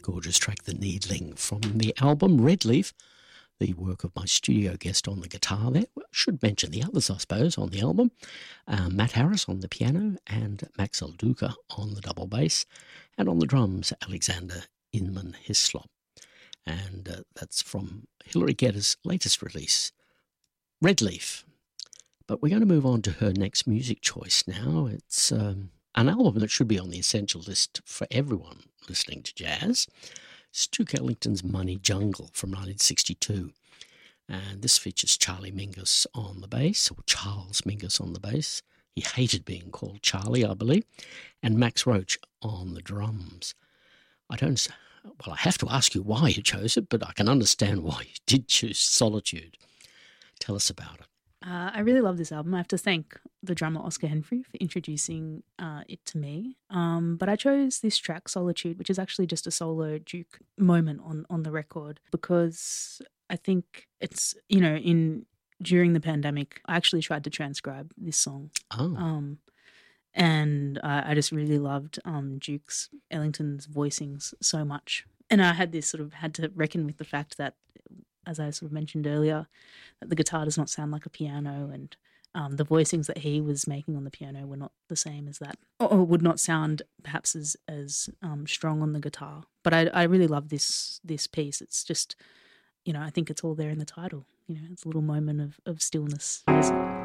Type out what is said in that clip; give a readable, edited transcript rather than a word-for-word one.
gorgeous track, The Needling, from the album Red Leaf, the work of my studio guest on the guitar there. Well, I should mention the others, I suppose, on the album. Matt Harris on the piano and Max El Duca on the double bass. And on the drums, Alexander Inman Hislop. And that's from Hilary Geddes' latest release, Red Leaf. But we're going to move on to her next music choice now. It's an album that should be on the essential list for everyone listening to jazz. It's Duke Ellington's Money Jungle from 1962. And this features Charlie Mingus on the bass, or Charles Mingus on the bass. He hated being called Charlie, I believe. And Max Roach on the drums. I have to ask you why you chose it, but I can understand why you did choose Solitude. Tell us about it. I really love this album. I have to thank the drummer Oscar Henfrey for introducing it to me. But I chose this track, Solitude, which is actually just a solo Duke moment on the record, because I think it's, during the pandemic, I actually tried to transcribe this song. Oh. And I just really loved Duke's Ellington's voicings so much. And I had to reckon with the fact that, as I sort of mentioned earlier, that the guitar does not sound like a piano, and the voicings that he was making on the piano were not the same as that, or would not sound perhaps as strong on the guitar. But I really love this piece. It's just, I think it's all there in the title. It's a little moment of stillness.